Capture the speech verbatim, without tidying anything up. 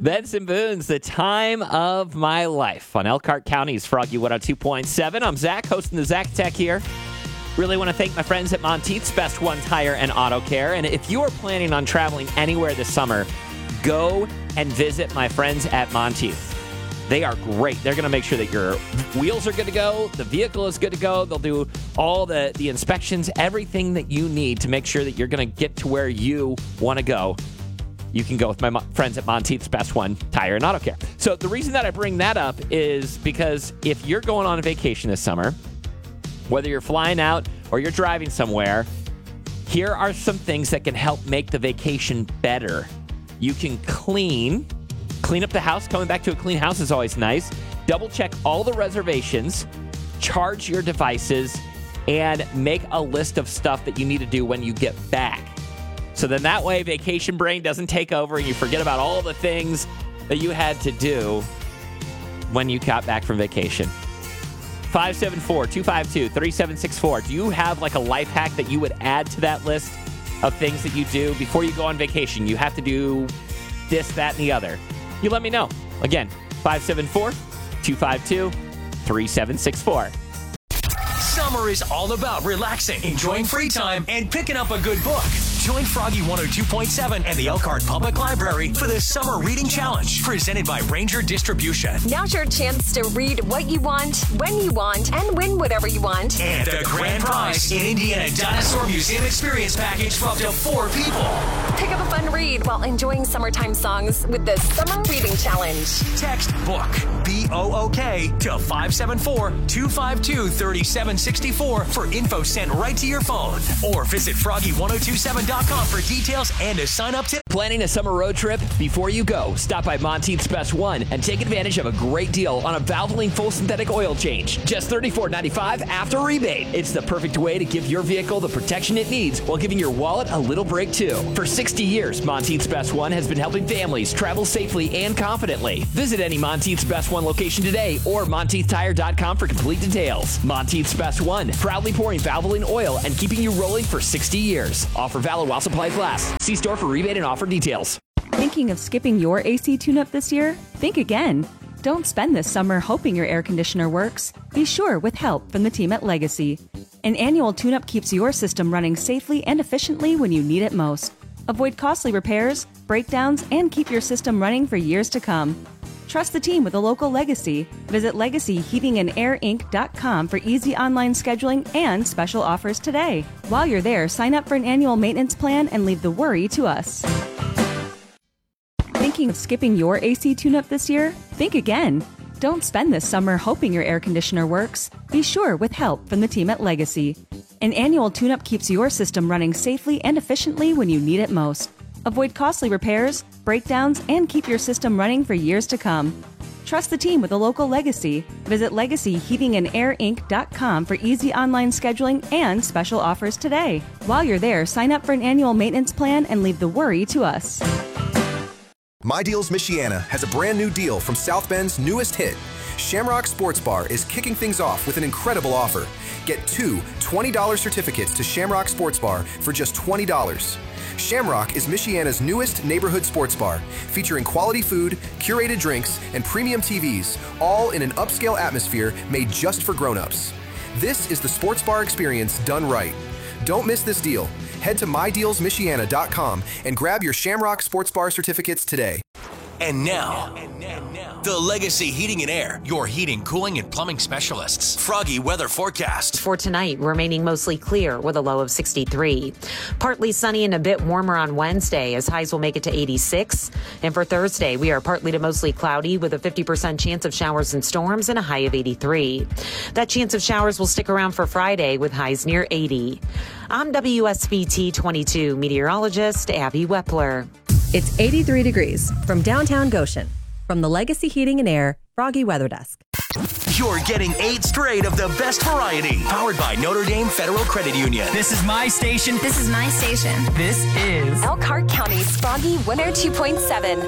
Benson Boone's The Time of My Life on Elkhart County's Froggy one oh two point seven. I'm Zach, hosting the Zach Tech here. Really want to thank my friends at Monteith's Best One Tire and Auto Care. And if you are planning on traveling anywhere this summer, go and visit my friends at Monteith. They are great. They're going to make sure that your wheels are good to go, the vehicle is good to go. They'll do all the, the inspections, everything that you need to make sure that you're going to get to where you want to go. You can go with my mo- friends at Monteith's Best One Tire and Auto Care. So the reason that I bring that up is because if you're going on a vacation this summer, whether you're flying out or you're driving somewhere, here are some things that can help make the vacation better. You can clean, clean up the house. Coming back to a clean house is always nice. Double check all the reservations, charge your devices, and make a list of stuff that you need to do when you get back. So then that way, vacation brain doesn't take over and you forget about all the things that you had to do when you got back from vacation. five seven four, two five two, three seven six four. Do you have like a life hack that you would add to that list of things that you do before you go on vacation? You have to do this, that, and the other. You let me know. Again, five seven four, two five two, three seven six four. Summer is all about relaxing, enjoying free time, and picking up a good book. Join Froggy one oh two point seven and the Elkhart Public Library for the Summer Reading Challenge, presented by Ranger Distribution. Now's your chance to read what you want, when you want, and win whatever you want. And the grand prize, an Indiana Dinosaur Museum Experience Package for up to four people. Pick up a fun read while enjoying summertime songs with the Summer Reading Challenge. Text BOOK, B O O K, to five seven four, two five two, three seven six four for info sent right to your phone. Or visit froggy one oh two seven dot com for details and to sign up to. Planning a summer road trip? Before you go, stop by Monteith's Best One and take advantage of a great deal on a Valvoline full synthetic oil change. Just thirty-four ninety-five after rebate. It's the perfect way to give your vehicle the protection it needs while giving your wallet a little break too. For sixty years, Monteith's Best One has been helping families travel safely and confidently. Visit any Monteith's Best One location today or monteith tire dot com for complete details. Monteith's Best One, proudly pouring Valvoline oil and keeping you rolling for sixty years. Offer valid while supplies last. See store for rebate and offer details. Thinking of skipping your A C tune-up this year? Think again. Don't spend this summer hoping your air conditioner works. Be sure with help from the team at Legacy. An annual tune-up keeps your system running safely and efficiently when you need it most. Avoid costly repairs, breakdowns, and keep your system running for years to come. Trust the team with a local Legacy. Visit legacy heating and air inc dot com for easy online scheduling and special offers today. While you're there, sign up for an annual maintenance plan and leave the worry to us. Thinking of skipping your A C tune-up this year? Think again. Don't spend this summer hoping your air conditioner works. Be sure with help from the team at Legacy. An annual tune-up keeps your system running safely and efficiently when you need it most. Avoid costly repairs, breakdowns, and keep your system running for years to come. Trust the team with a local Legacy. Visit legacy heating and air inc dot com for easy online scheduling and special offers today. While you're there, sign up for an annual maintenance plan and leave the worry to us. My Deals Michiana has a brand new deal from South Bend's newest hit. Shamrock Sports Bar is kicking things off with an incredible offer. Get two twenty dollars certificates to Shamrock Sports Bar for just twenty dollars. Shamrock is Michiana's newest neighborhood sports bar, featuring quality food, curated drinks, and premium T Vs, all in an upscale atmosphere made just for grown-ups. This is the sports bar experience done right. Don't miss this deal. Head to my deals michiana dot com and grab your Shamrock Sports Bar certificates today. And now, the Legacy Heating and Air, your heating, cooling, and plumbing specialists. Froggy weather forecast. For tonight, remaining mostly clear with a low of sixty-three. Partly sunny and a bit warmer on Wednesday as highs will make it to eighty-six. And for Thursday, we are partly to mostly cloudy with a fifty percent chance of showers and storms and a high of eighty-three. That chance of showers will stick around for Friday with highs near eighty. I'm W S B T twenty-two meteorologist Abby Wepler. It's eighty-three degrees from downtown Goshen. From the Legacy Heating and Air Froggy Weather Desk. You're getting eight straight of the best variety. Powered by Notre Dame Federal Credit Union. This is my station. This is my station. This is Elkhart County's Froggy one oh two point seven.